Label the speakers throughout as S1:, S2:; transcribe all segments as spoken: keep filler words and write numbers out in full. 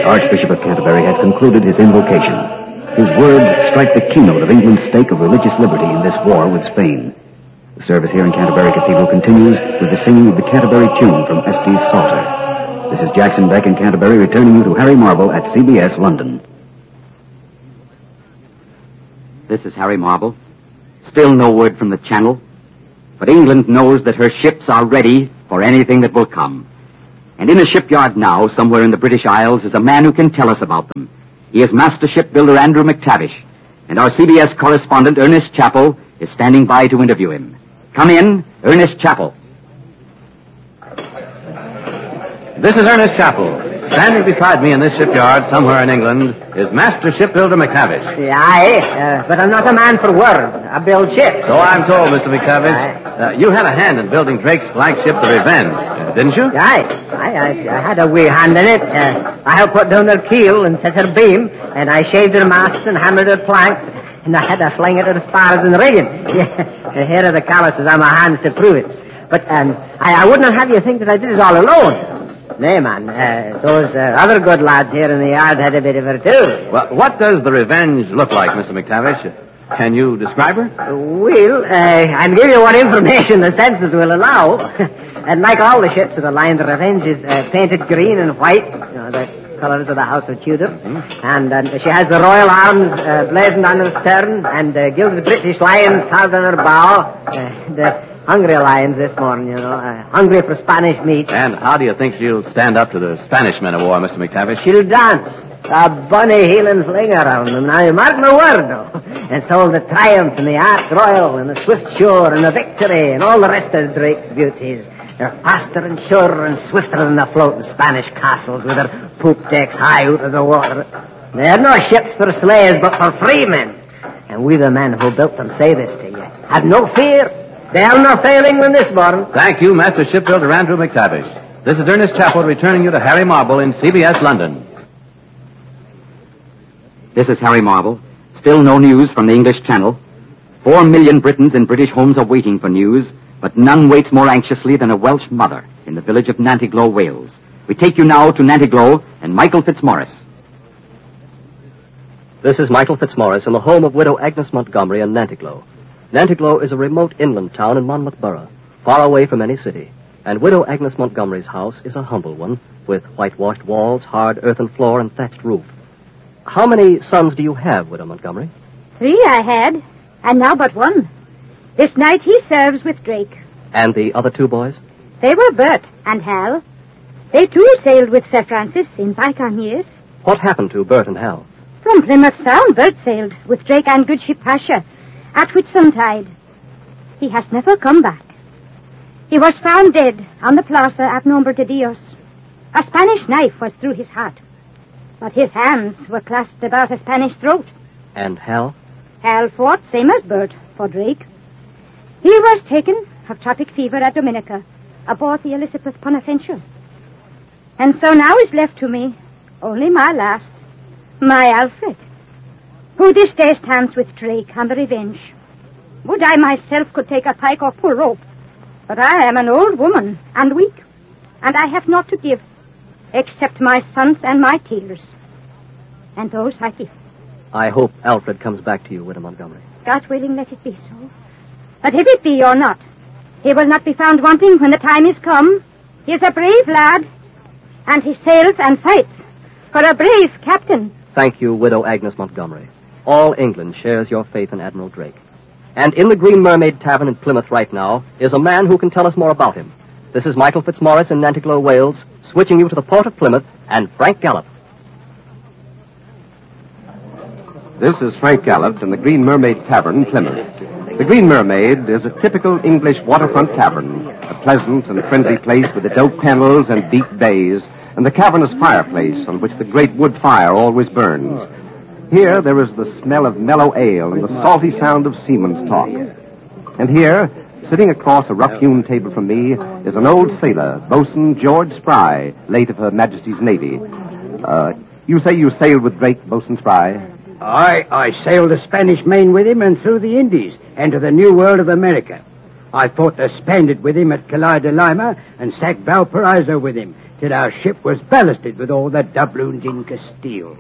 S1: Archbishop of Canterbury has concluded his invocation. His words strike the keynote of England's stake of religious liberty in this war with Spain. The service here in Canterbury Cathedral continues with the singing of the Canterbury tune from Estes Psalter. This is Jackson Beck in Canterbury, returning you to Harry Marble at C B S London.
S2: This is Harry Marble. Still no word from the Channel, but England knows that her ships are ready for anything that will come. And in a shipyard now, somewhere in the British Isles, is a man who can tell us about them. He is Master Shipbuilder Andrew McTavish, and our C B S correspondent, Ernest Chappell, is standing by to interview him. Come in, Ernest Chappell.
S3: This is Ernest Chappell. Standing beside me in this shipyard somewhere in England is Master Shipbuilder McTavish.
S4: Aye, uh, but I'm not a man for words. I build ships.
S3: So I'm told, Mister McTavish. Uh, you had a hand in building Drake's flagship, the Revenge, uh, didn't you?
S4: Aye, aye, I, I had a wee hand in it. Uh, I helped put down her keel and set her beam, and I shaved her masts and hammered her planks, and I had to fling it at the spars and the rigging. Yeah, here are the calluses on my hands to prove it. But um, I, I wouldn't have you think that I did it all alone. Nay, man, uh, those uh, other good lads here in the yard had a bit of her, too.
S3: Well, what does the Revenge look like, Mister McTavish? Can you describe her?
S4: Well, uh, I'll give you what information the census will allow. And like all the ships of the line, the Revenge is uh, painted green and white, you know, the colours of the House of Tudor. Mm-hmm. And uh, she has the royal arms uh, blazoned on her stern, and uh, gilded British lions carved on her bow. Uh, the Hungry lions this morning, you know. Uh, hungry for Spanish meat.
S3: And how do you think she'll stand up to the Spanish men of war, Mister McTavish?
S4: She'll dance. A bunny heel and fling around them. Now, you mark my word, though. And so the Triumph and the Ark Royal and the Swift Shore and the Victory and all the rest of Drake's beauties. They're faster and surer and swifter than the floating Spanish castles with their poop decks high out of the water. They're no ships for slaves, but for free men. And we, the men who built them, say this to you. Have no fear. They're not failing when this morning.
S3: Thank you, Master Shipbuilder Andrew McTavish. This is Ernest Chappell returning you to Harry Marble in C B S London.
S2: This is Harry Marble. Still no news from the English Channel. Four million Britons in British homes are waiting for news, but none waits more anxiously than a Welsh mother in the village of Nantiglow, Wales. We take you now to Nantiglow and Michael Fitzmaurice.
S5: This is Michael Fitzmaurice in the home of widow Agnes Montgomery in Nantiglow. Nantiglow is a remote inland town in Monmouth Borough, far away from any city, and widow Agnes Montgomery's house is a humble one, with whitewashed walls, hard earthen floor, and thatched roof. How many sons do you have, widow Montgomery?
S6: Three I had, and now but one. This night he serves with Drake.
S5: And the other two boys?
S6: They were Bert and Hal. They too sailed with Sir Francis in bygone years.
S5: What happened to Bert and Hal?
S6: From Plymouth Sound, Bert sailed with Drake and good ship Pasha at Whitsuntide. He has never come back. He was found dead on the plaza at Nombre de Dios. A Spanish knife was through his heart, but his hands were clasped about a Spanish throat.
S5: And Hal?
S6: Hal fought, same as Bert, for Drake. He was taken of tropic fever at Dominica, aboard the Elizabeth Bonaventure. And so now is left to me only my last, my Alfred, who this day stands with Drake on the Revenge. Would I myself could take a pike or pull rope, but I am an old woman and weak, and I have naught to give, except my sons and my tears. And those I give.
S5: I hope Alfred comes back to you, widow Montgomery.
S6: God willing, let it be so. But if it be or not, he will not be found wanting when the time is come. He is a brave lad, and he sails and fights for a brave captain.
S5: Thank you, widow Agnes Montgomery. All England shares your faith in Admiral Drake. And in the Green Mermaid Tavern in Plymouth right now is a man who can tell us more about him. This is Michael Fitzmaurice in Nantiglow, Wales, switching you to the port of Plymouth and Frank Gallup.
S7: This is Frank Gallup in the Green Mermaid Tavern, Plymouth. The Green Mermaid is a typical English waterfront tavern, a pleasant and friendly place with its oak panels and deep bays, and the cavernous fireplace on which the great wood fire always burns. Here there is the smell of mellow ale and the salty sound of seaman's talk. And here, sitting across a rough-hewn table from me, is an old sailor, Boatswain George Spry, late of Her Majesty's Navy. Uh, you say you sailed with Drake, Boatswain Spry?
S8: I, I sailed the Spanish Main with him and through the Indies and to the New World of America. I fought the Spaniard with him at Calais de Lima and sacked Valparaiso with him till our ship was ballasted with all the doubloons in Castile.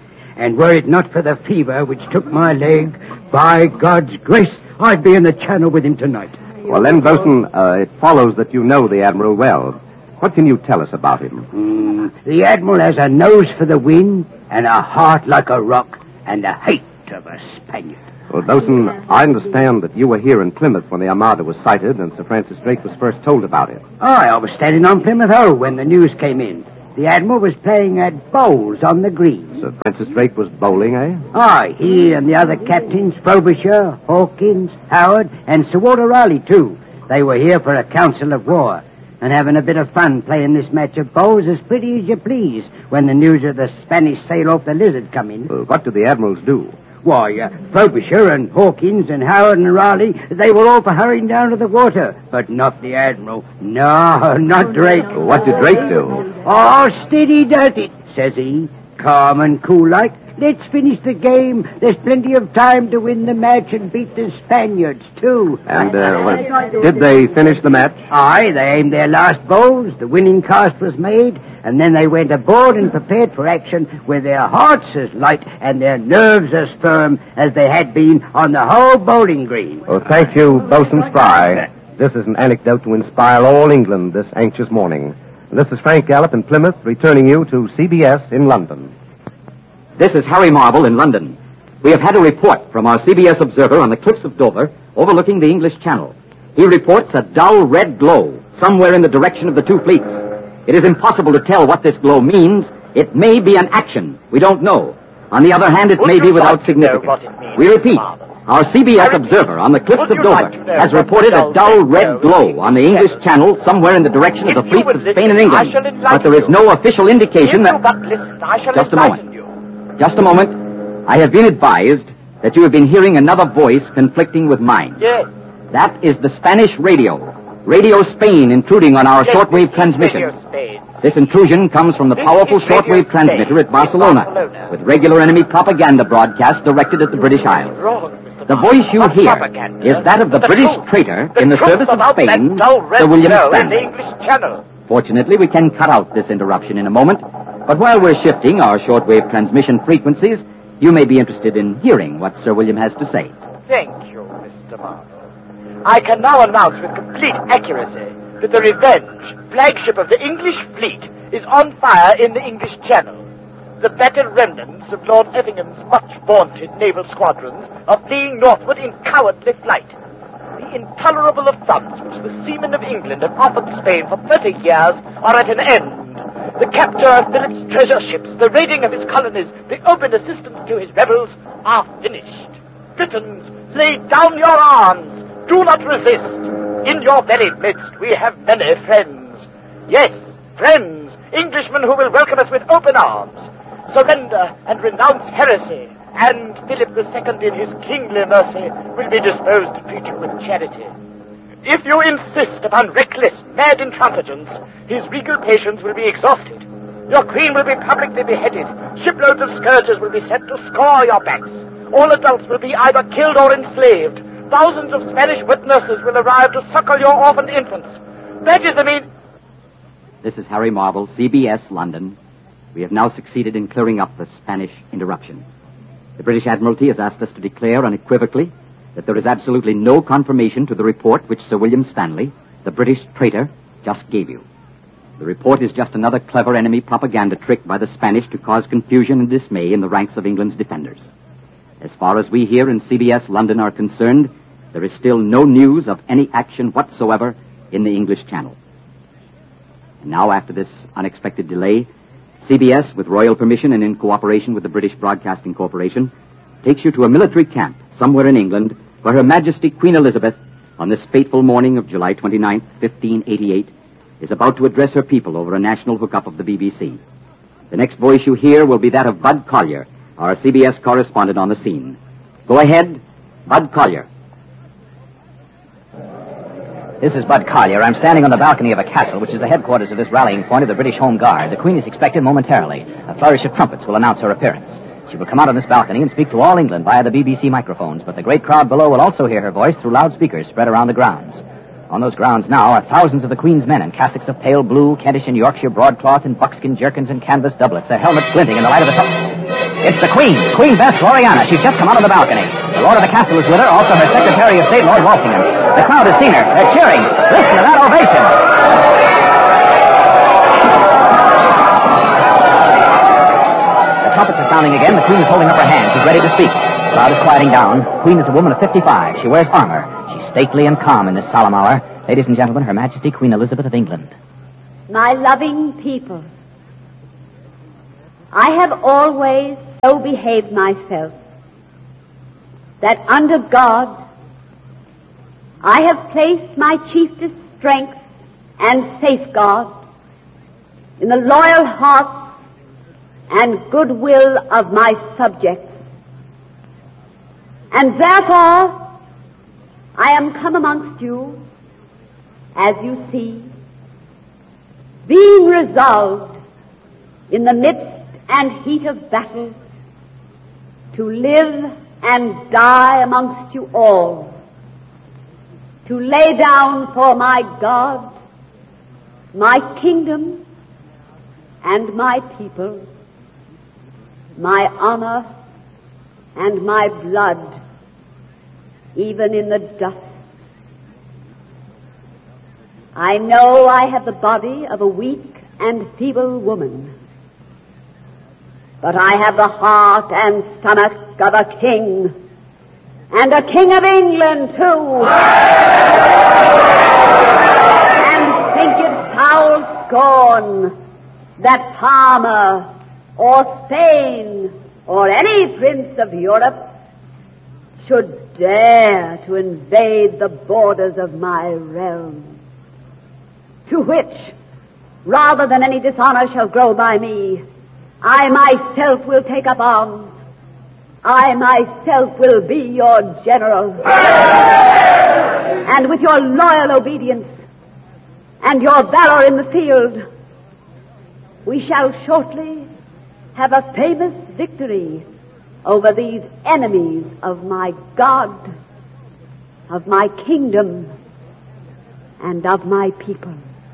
S8: And were it not for the fever which took my leg, by God's grace, I'd be in the Channel with him tonight.
S7: Well, then, Bosun, uh, it follows that you know the Admiral well. What can you tell us about him?
S8: Mm, the Admiral has a nose for the wind, and a heart like a rock, and a hate of a Spaniard.
S7: Well, Bosun, I understand that you were here in Plymouth when the Armada was sighted and Sir Francis Drake was first told about it.
S8: Aye, I was standing on Plymouth Hoe when the news came in. The Admiral was playing at bowls on the green.
S7: Sir Francis Drake was bowling, eh?
S8: Aye, he and the other captains, Frobisher, Hawkins, Howard, and Sir Walter Raleigh, too. They were here for a council of war, and having a bit of fun playing this match of bowls as pretty as you please when the news of the Spanish sail off the Lizard come in.
S7: Well, what did the admirals do?
S8: Why, uh, Frobisher and Hawkins and Howard and Raleigh, they were all for hurrying down to the water, but not the Admiral. No, not Drake.
S7: Well, what did Drake do?
S8: Oh, steady does it, says he, calm and cool like. Let's finish the game. There's plenty of time to win the match and beat the Spaniards, too.
S7: And, uh, well, did they finish the match?
S8: Aye, they aimed their last bowls, the winning cast was made, and then they went aboard and prepared for action with their hearts as light and their nerves as firm as they had been on the whole bowling green.
S7: Well, thank you, Bosun Spry. This is an anecdote to inspire all England this anxious morning. This is Frank Gallup in Plymouth, returning you to C B S in London.
S2: This is Harry Marble in London. We have had a report from our C B S observer on the cliffs of Dover overlooking the English Channel. He reports a dull red glow somewhere in the direction of the two fleets. It is impossible to tell what this glow means. It may be an action. We don't know. On the other hand, it may be without significance. We repeat, our C B S observer on the cliffs of Dover has reported a dull red glow on the English Channel somewhere in the direction of the fleets of Spain and England. But there is no official indication that... Just a moment. Just a moment. I have been advised that you have been hearing another voice conflicting with mine.
S9: Yes.
S2: That is the Spanish radio. Radio Spain intruding on our
S9: yes,
S2: shortwave transmission.
S9: Spain.
S2: This intrusion comes from the
S9: This
S2: powerful
S9: is
S2: shortwave transmitter at Barcelona,
S9: Barcelona,
S2: with regular enemy propaganda broadcasts directed at the British Isles.
S9: Wrong, Mister
S2: The voice you
S9: Not
S2: hear
S9: propaganda.
S2: is that of the, the British
S9: truth.
S2: traitor
S9: the
S2: in the
S9: truth
S2: service of
S9: about
S2: Spain,
S9: that dull red
S2: Sir William
S9: glow in the
S2: Stanley.
S9: English Channel.
S2: Fortunately, we can cut out this interruption in a moment. But while we're shifting our shortwave transmission frequencies, you may be interested in hearing what Sir William has to say.
S9: Thank you, Mister Marble. I can now announce with complete accuracy that the Revenge, flagship of the English fleet, is on fire in the English Channel. The battered remnants of Lord Effingham's much-vaunted naval squadrons are fleeing northward in cowardly flight. The intolerable affronts which the seamen of England have offered Spain for thirty years are at an end. The capture of Philip's treasure ships, the raiding of his colonies, the open assistance to his rebels are finished. Britons, lay down your arms. Do not resist. In your very midst we have many friends. Yes, friends, Englishmen who will welcome us with open arms. Surrender and renounce heresy, and Philip the Second in his kingly mercy will be disposed to treat you with charity. If you insist upon reckless, mad intransigence, his regal patience will be exhausted. Your queen will be publicly beheaded. Shiploads of scourges will be sent to score your backs. All adults will be either killed or enslaved. Thousands of Spanish wet nurses will arrive to suckle your orphaned infants. That is the mean...
S2: This is Harry Marble, C B S, London. We have now succeeded in clearing up the Spanish interruption. The British Admiralty has asked us to declare unequivocally that there is absolutely no confirmation to the report which Sir William Stanley, the British traitor, just gave you. The report is just another clever enemy propaganda trick by the Spanish to cause confusion and dismay in the ranks of England's defenders. As far as we here in C B S London are concerned, there is still no news of any action whatsoever in the English Channel. And now, after this unexpected delay, C B S, with royal permission and in cooperation with the British Broadcasting Corporation, takes you to a military camp somewhere in England where Her Majesty Queen Elizabeth, on this fateful morning of July twenty-ninth, fifteen eighty-eight, is about to address her people over a national hookup of the B B C. The next voice you hear will be that of Bud Collier, our C B S correspondent on the scene. Go ahead, Bud Collier.
S10: This is Bud Collier. I'm standing on the balcony of a castle, which is the headquarters of this rallying point of the British Home Guard. The Queen is expected momentarily. A flourish of trumpets will announce her appearance. She will come out on this balcony and speak to all England via the B B C microphones, but the great crowd below will also hear her voice through loudspeakers spread around the grounds. On those grounds now are thousands of the Queen's men in cassocks of pale blue, Kentish and Yorkshire broadcloth, and buckskin jerkins and canvas doublets, their helmets glinting in the light of the sun. It's the Queen, Queen Bess Gloriana. She's just come out on the balcony. The Lord of the Castle is with her, also her Secretary of State, Lord Walsingham. The crowd has seen her. They're cheering. Listen to that ovation. The trumpets are sounding again. The Queen is holding up her hand. She's ready to speak. The crowd is quieting down. The Queen is a woman of fifty-five. She wears armor. She's stately and calm in this solemn hour. Ladies and gentlemen, Her Majesty Queen Elizabeth of England.
S11: My loving people, I have always so behaved myself that under God I have placed my chiefest strength and safeguard in the loyal hearts and goodwill of my subjects. And therefore I am come amongst you, as you see, being resolved in the midst and heat of battle to live and die amongst you all, to lay down for my God, my kingdom, and my people, my honor and my blood, even in the dust. I know I have the body of a weak and feeble woman, but I have the heart and stomach of a king, and a king of England, too. And think it foul scorn that Parma or Spain or any prince of Europe should dare to invade the borders of my realm, to which, rather than any dishonor shall grow by me, I myself will take up arms. I myself will be your general. And with your loyal obedience and your valor in the field, we shall shortly have a famous victory over these enemies of my God, of my kingdom, and of my people.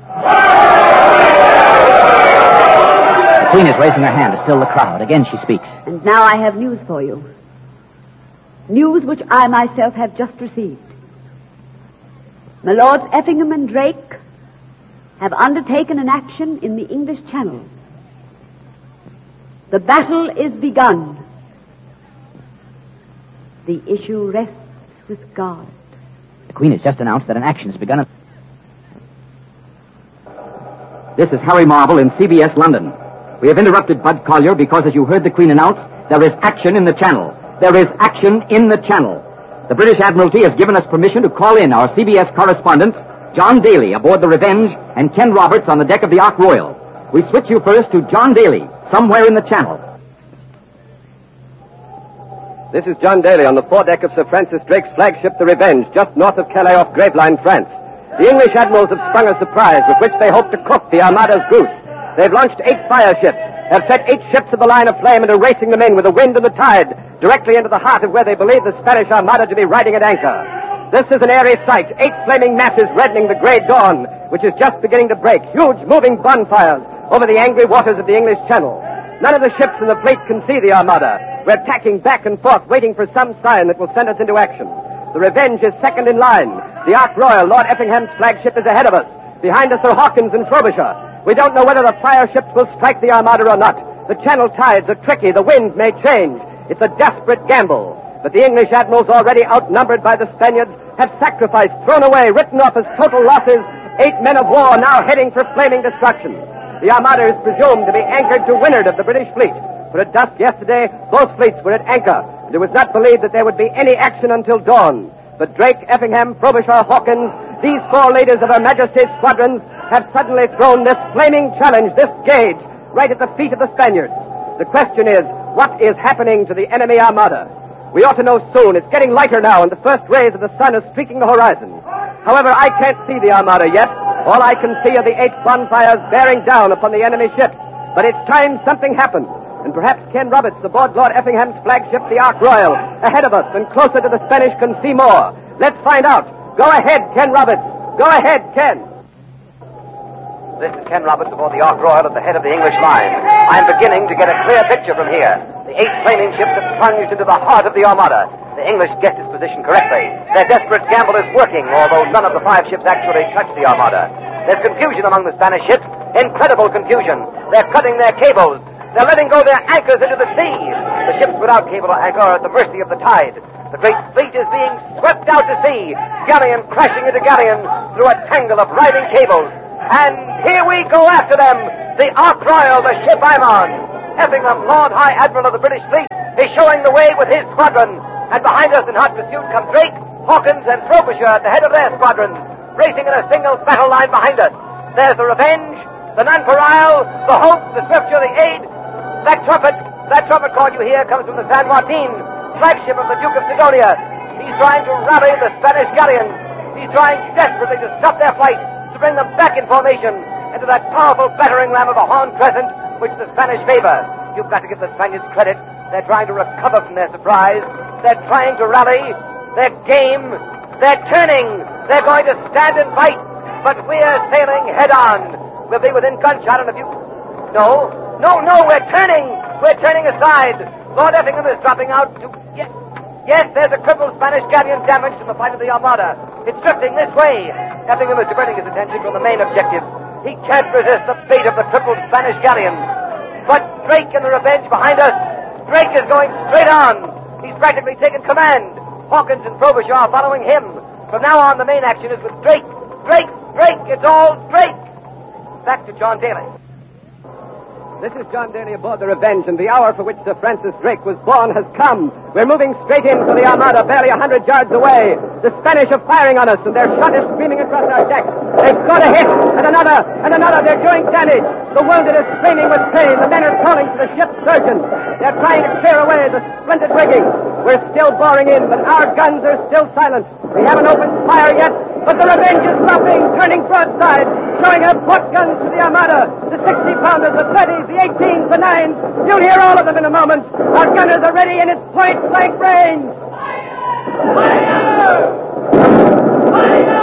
S10: The Queen is raising her hand to still the crowd. Again she speaks.
S11: And now I have news for you. News which I myself have just received. My Lords Effingham and Drake have undertaken an action in the English Channel. The battle is begun. The issue rests with God.
S10: The Queen has just announced that an action has begun.
S2: This is Harry Marble in C B S London. We have interrupted Bud Collyer because, as you heard the Queen announce, there is action in the Channel. There is action in the Channel. The British Admiralty has given us permission to call in our C B S correspondents, John Daly aboard the Revenge and Ken Roberts on the deck of the Ark Royal. We switch you first to John Daly, somewhere in the Channel.
S7: This is John Daly on the foredeck of Sir Francis Drake's flagship, the Revenge, just north of Calais off Gravelines, France. The English admirals have sprung a surprise with which they hope to cook the Armada's goose. They've launched eight fire ships, have set eight ships of the line of flame and are racing them in with the wind and the tide directly into the heart of where they believe the Spanish Armada to be riding at anchor. This is an airy sight, eight flaming masses reddening the grey dawn, which is just beginning to break, huge moving bonfires over the angry waters of the English Channel. None of the ships in the fleet can see the Armada. We're tacking back and forth, waiting for some sign that will send us into action. The Revenge is second in line. The Ark Royal, Lord Effingham's flagship, is ahead of us. Behind us are Hawkins and Frobisher. We don't know whether the fire ships will strike the Armada or not. The Channel tides are tricky. The wind may change. It's a desperate gamble. But the English admirals, already outnumbered by the Spaniards, have sacrificed, thrown away, written off as total losses, eight men of war now heading for flaming destruction. The Armada is presumed to be anchored to windward of the British fleet. For at dusk yesterday, both fleets were at anchor, and it was not believed that there would be any action until dawn. But Drake, Effingham, Frobisher, Hawkins, these four leaders of Her Majesty's squadrons, have suddenly thrown this flaming challenge, this gauge, right at the feet of the Spaniards. The question is, what is happening to the enemy Armada? We ought to know soon. It's getting lighter now, and the first rays of the sun are streaking the horizon. However, I can't see the Armada yet. All I can see are the eight bonfires bearing down upon the enemy ships. But it's time something happened. And perhaps Ken Roberts, aboard Lord Effingham's flagship, the Ark Royal, ahead of us and closer to the Spanish, can see more. Let's find out. Go ahead, Ken Roberts.
S12: Go ahead, Ken.
S13: This is Ken Roberts aboard the Ark Royal at the head of the English line. I'm beginning to get a clear picture from here. The eight flaming ships have plunged into the heart of the Armada. The English guessed its position correctly. Their desperate gamble is working, although none of the five ships actually touch the Armada. There's confusion among the Spanish ships, incredible confusion. They're cutting their cables. They're letting go their anchors into the sea. The ships without cable or anchor are at the mercy of the tide. The great fleet is being swept out to sea, galleon crashing into galleon through a tangle of riding cables. And here we go after them. The Ark Royal, the ship I'm on. Effingham, Lord High Admiral of the British fleet, is showing the way with his squadron. And behind us in hot pursuit come Drake, Hawkins, and Frobisher at the head of their squadrons, racing in a single battle line behind us. There's the Revenge, the Nonpareil, the Hope, the Swiftsure, the Aid. That trumpet, that trumpet call you hear comes from the San Martin, flagship of the Duke of Sidonia. He's trying to rally the Spanish galleons. He's trying desperately to stop their flight, to bring them back in formation into that powerful battering ram of a Horn Crescent which the Spanish favor. You've got to give the Spaniards credit. They're trying to recover from their surprise. They're trying to rally. They're game. They're turning. They're going to stand and fight. But we're sailing head on. We'll be within gunshot in a few... No. No, no, we're turning. We're turning aside. Lord Effingham is dropping out to... Yes, yes, there's a crippled Spanish galleon damaged in the fight of the Armada. It's drifting this way. Effingham is diverting his attention from the main objective. He can't resist the fate of the crippled Spanish galleon. But Drake and the Revenge behind us, Drake is going straight on. He's practically taken command. Hawkins and Frobisher are following him. From now on, the main action is with Drake. Drake, Drake, it's all Drake. Back to John Daly.
S12: This is John Daly aboard the Revenge, and the hour for which Sir Francis Drake was born has come. We're moving straight in for the Armada, barely a hundred yards away. The Spanish are firing on us, and their shot is screaming across our decks. They've scored a hit, and another, and another. They're doing damage. The wounded are screaming with pain. The men are calling for the ship's surgeon. They're trying to clear away the splendid rigging. We're still boring in, but our guns are still silent. We haven't opened fire yet, but the Revenge is dropping, turning broadside, showing her port guns to the Armada. The sixty-pounders, the thirties, the eighteens, the nines. You'll hear all of them in a moment. Our gunners are ready in its point-blank range. Fire! Fire!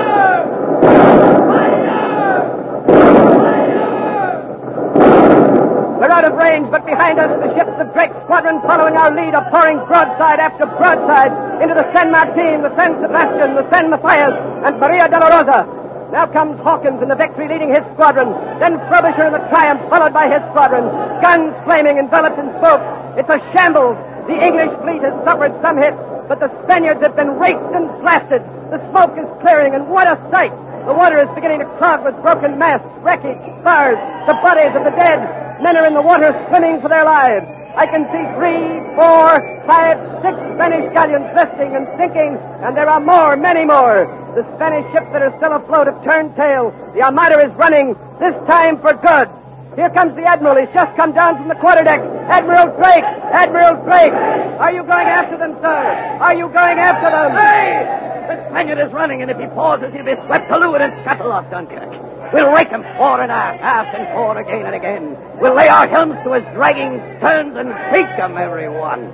S12: We're out of range, but behind us, the ships of Drake's squadron following our lead are pouring broadside after broadside into the San Martin, the San Sebastian, the San Matthias, and Maria de la Rosa. Now comes Hawkins in the Victory leading his squadron. Then Frobisher in the Triumph, followed by his squadron. Guns flaming, enveloped in smoke. It's a shambles. The English fleet has suffered some hits, but the Spaniards have been raked and blasted. The smoke is clearing, and what a sight! The water is beginning to clog with broken masts, wreckage, spars, the bodies of the dead. Men are in the water swimming for their lives. I can see three, four, five, six Spanish galleons listing and sinking, and there are more, many more. The Spanish ships that are still afloat have turned tail. The Armada is running, this time for good. Here comes the Admiral. He's just come down from the quarterdeck. Admiral Drake! Admiral Drake! Are you going after them, sir? Are you going after them?
S14: Hey! The Spaniard is running, and if he pauses, he'll be swept to leeward and scuttle off Dunkirk. We'll rake him fore and aft, aft and fore again and again. We'll lay our helms to his dragging sterns and sink them, everyone.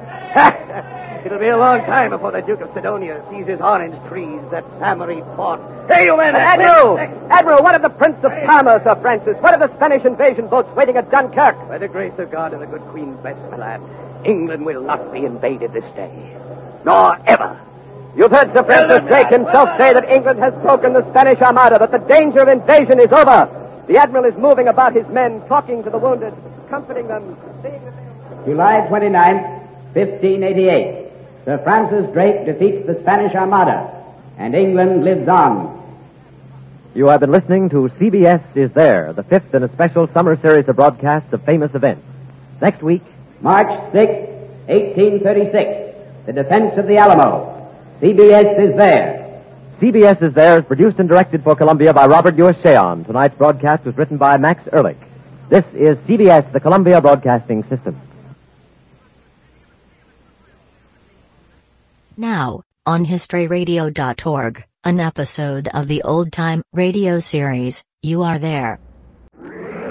S14: It'll be a long time before the Duke of Sidonia sees his orange trees at Samari Port. Hey, you men!
S12: Admiral! Admiral, what of the Prince of Parma, Sir Francis? What of the Spanish invasion boats waiting at Dunkirk?
S14: By the grace of God and the good Queen's best, my lad, England will not be invaded this day. Nor ever.
S12: You've heard Sir Francis Drake himself say that England has broken the Spanish Armada, that the danger of invasion is over. The Admiral is moving about his men, talking to the wounded, comforting them.
S15: July twenty-ninth, fifteen eighty-eight. Sir Francis Drake defeats the Spanish Armada, and England lives on.
S16: You have been listening to C B S Is There, the fifth in a special summer series of broadcasts of famous events. Next week,
S15: March sixth, eighteen thirty-six, the defense of the Alamo. C B S Is There.
S16: C B S Is There is produced and directed for Columbia by Robert Ewing. Tonight's broadcast was written by Max Ehrlich. This is C B S, the Columbia Broadcasting System.
S17: Now, on history radio dot org, an episode of the Old Time Radio series, You Are There.
S18: This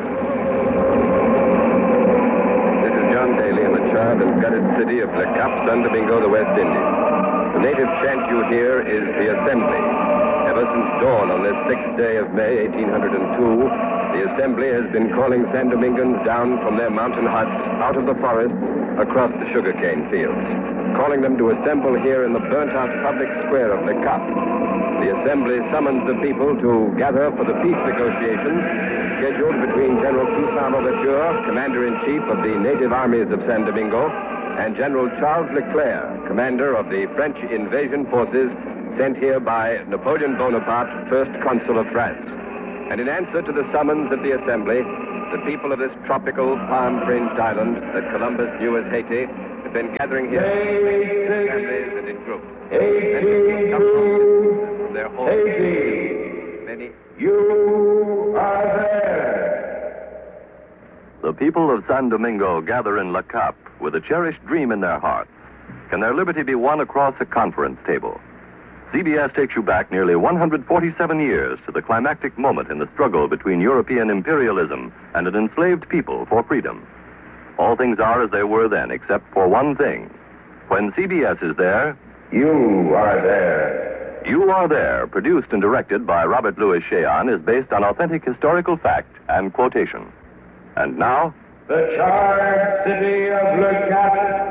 S18: is John Daly in the charred and gutted city of Le Cap, San Domingo, the West Indies. The native chant you hear is the Assembly, a Ever since dawn on this sixth day of May, eighteen oh two, the Assembly has been calling San Domingans down from their mountain huts, out of the forest, across the sugarcane fields, calling them to assemble here in the burnt-out public square of Le Cap. The Assembly summons the people to gather for the peace negotiations scheduled between General Toussaint Louverture, Commander-in-Chief of the native armies of San Domingo, and General Charles Leclerc, commander of the French invasion forces sent here by Napoleon Bonaparte, first consul of France. And in answer to the summons of the Assembly, the people of this tropical, palm-fringed island that Columbus knew as Haiti have been gathering here in families and in groups. Many come from their homes. Many.
S19: You are there.
S20: The people of San Domingo gather in Le Cap with a cherished dream in their hearts. Can their liberty be won across a conference table? C B S takes you back nearly one hundred forty-seven years to the climactic moment in the struggle between European imperialism and an enslaved people for freedom. All things are as they were then, except for one thing. When C B S is there,
S19: you are there.
S20: You Are There, produced and directed by Robert Louis Cheon, is based on authentic historical fact and quotation. And now,
S19: the charred city of Le Cap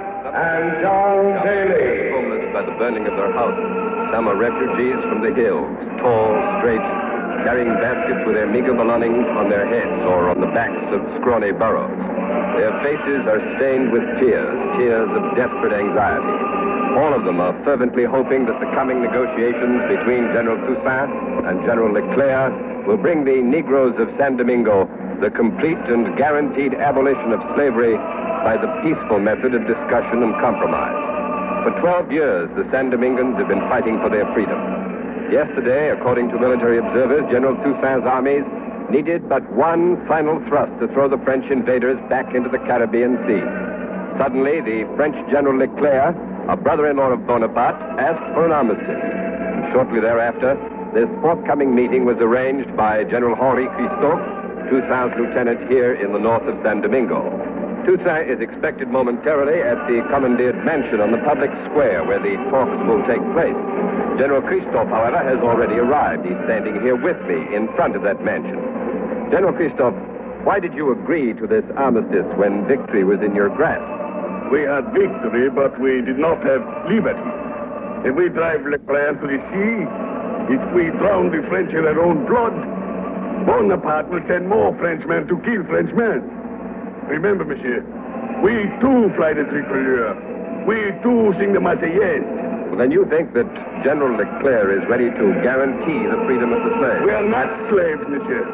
S19: and John Daly.
S18: Homeless by the burning of their houses. Some are refugees from the hills, tall, straight, carrying baskets with their meager belongings on their heads or on the backs of scrawny burros. Their faces are stained with tears, tears of desperate anxiety. All of them are fervently hoping that the coming negotiations between General Toussaint and General Leclerc will bring the Negroes of San Domingo the complete and guaranteed abolition of slavery by the peaceful method of discussion and compromise. For twelve years, the San Domingans have been fighting for their freedom. Yesterday, according to military observers, General Toussaint's armies needed but one final thrust to throw the French invaders back into the Caribbean Sea. Suddenly, the French General Leclerc, a brother-in-law of Bonaparte, asked for an armistice. And shortly thereafter, this forthcoming meeting was arranged by General Henri Christophe, Toussaint's lieutenant here in the north of San Domingo. Toussaint is expected momentarily at the commandeered mansion on the public square where the talks will take place. General Christophe, however, has already arrived. He's standing here with me in front of that mansion. General Christophe, why did you agree to this armistice when victory was in your grasp?
S19: We had victory, but we did not have liberty. If we drive Leclerc to the sea, if we drown the French in their own blood, Bonaparte will send more Frenchmen to kill Frenchmen. Remember, monsieur, we too fly the tricolore. We too sing the Marseillaise.
S18: Well, then you think that General Leclerc is ready to guarantee the freedom of the slaves?
S19: We are not slaves, monsieur.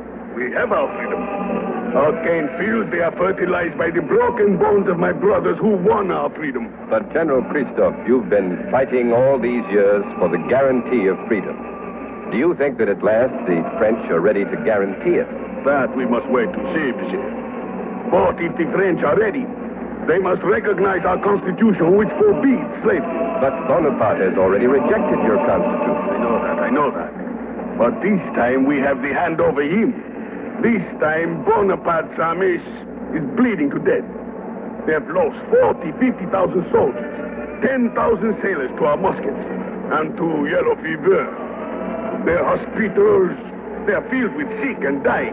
S19: We have our freedom. Our cane fields, they are fertilized by the broken bones of my brothers who won our freedom.
S18: But, General Christophe, you've been fighting all these years for the guarantee of freedom. Do you think that at last the French are ready to guarantee it?
S19: That we must wait to see, monsieur. But if the French are ready, they must recognize our constitution, which forbids slavery.
S18: But Bonaparte has already rejected your constitution.
S19: I know that, I know that. But this time we have the hand over him. This time Bonaparte's army is, is bleeding to death. They have lost forty, fifty thousand soldiers, ten thousand sailors to our muskets, and to yellow fever. Their hospitals, they are filled with sick and dying.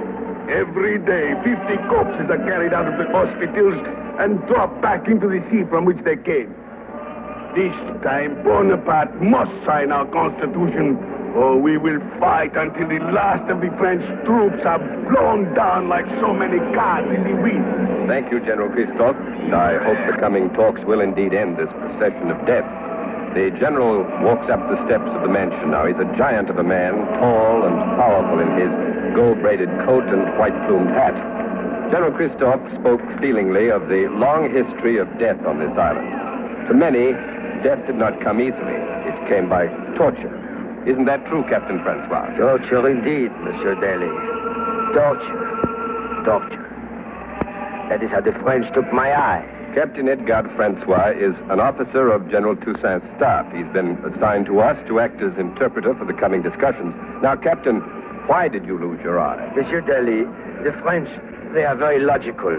S19: Every day, fifty corpses are carried out of the hospitals and dropped back into the sea from which they came. This time, Bonaparte must sign our constitution, or we will fight until the last of the French troops are blown down like so many cards in the wind.
S18: Thank you, General Christophe. I hope the coming talks will indeed end this procession of death. The general walks up the steps of the mansion now. He's a giant of a man, tall and powerful in his gold-braided coat and white-plumed hat. General Christophe spoke feelingly of the long history of death on this island. To many, death did not come easily. It came by torture. Isn't that true, Captain Francois?
S21: Torture indeed, Monsieur Daly. Torture. Torture. That is how the French took my eye.
S18: Captain Edgar Francois is an officer of General Toussaint's staff. He's been assigned to us to act as interpreter for the coming discussions. Now, Captain, why did you lose your eye?
S21: Monsieur Daly, the French, they are very logical.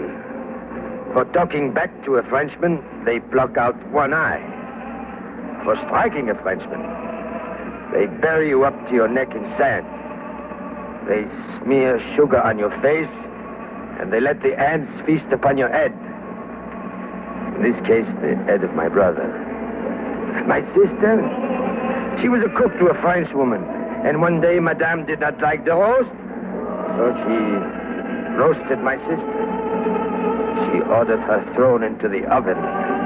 S21: For talking back to a Frenchman, they pluck out one eye. For striking a Frenchman, They bury you up to your neck in sand. They smear sugar on your face, and they let the ants feast upon your head. In this case, the head of my brother. My sister, she was a cook to a Frenchwoman, and one day Madame did not like the roast, so she roasted my sister. She ordered her thrown into the oven.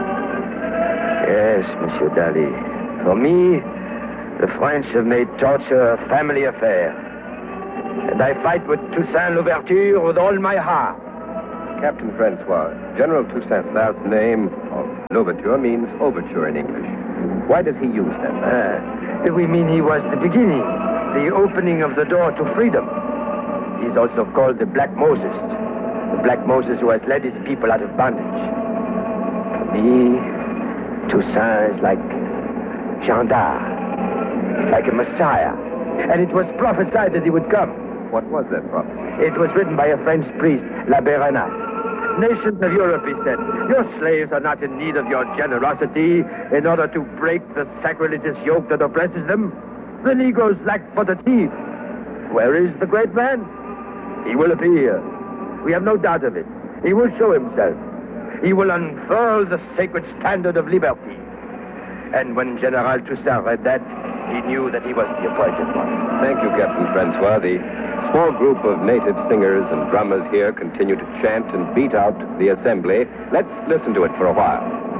S21: Yes, Monsieur Daly. For me, the French have made torture a family affair. And I fight with Toussaint Louverture with all my heart.
S18: Captain Francois, General Toussaint's last name of Louverture means overture in English. Why does he use that?
S21: Uh, we mean he was the beginning, the opening of the door to freedom. He's also called the Black Moses, the Black Moses who has led his people out of bondage. For me, Toussaint is like Jeanne d'Arc, like a Messiah. And it was prophesied that he would come.
S18: What was that prophecy?
S21: It was written by a French priest, La Bérenat. Nations of Europe, he said, your slaves are not in need of your generosity in order to break the sacrilegious yoke that oppresses them. The Negroes lack but a thief. Where is the great man? He will appear. We have no doubt of it. He will show himself. He will unfurl the sacred standard of liberty. And when General Toussaint read that, he knew that he was the appointed one.
S18: Thank you, Captain Francois. The small group of native singers and drummers here continue to chant and beat out the assembly. Let's listen to it for a while.